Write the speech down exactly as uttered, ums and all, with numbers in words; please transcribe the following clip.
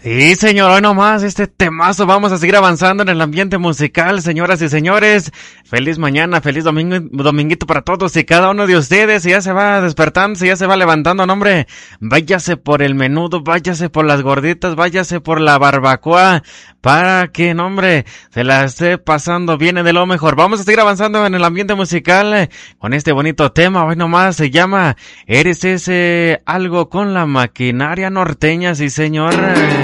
Sí, señor, hoy nomás este temazo, vamos a seguir avanzando en el ambiente musical, señoras y señores. Feliz mañana, feliz domingo, dominguito para todos y cada uno de ustedes. Si ya se va despertando, si ya se va levantando, no, hombre, váyase por el menudo, váyase por las gorditas, váyase por la barbacoa, para que, no, hombre, se la esté pasando bien de lo mejor. Vamos a seguir avanzando en el ambiente musical eh, con este bonito tema. Hoy nomás se llama Eres ese algo con la maquinaria norteña, sí, señor.